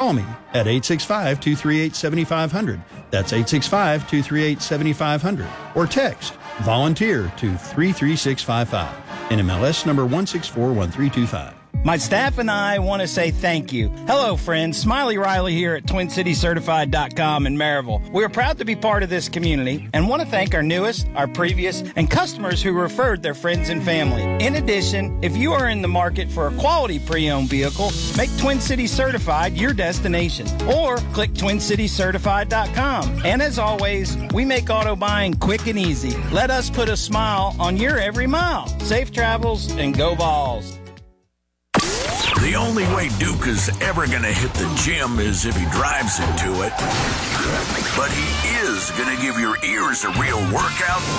Call me at 865-238-7500. That's 865-238-7500. Or text volunteer to 33655. NMLS number 1641325. My staff and I want to say thank you. Hello, friends. Smiley Riley here at TwinCityCertified.com in Maryville. We are proud to be part of this community and want to thank our newest, our previous, and customers who referred their friends and family. In addition, if you are in the market for a quality pre-owned vehicle, make Twin City Certified your destination or click TwinCityCertified.com. And as always, we make auto buying quick and easy. Let us put a smile on your every mile. Safe travels and go Vols. The only way Duke is ever going to hit the gym is if he drives into it. But he is going to give your ears a real workout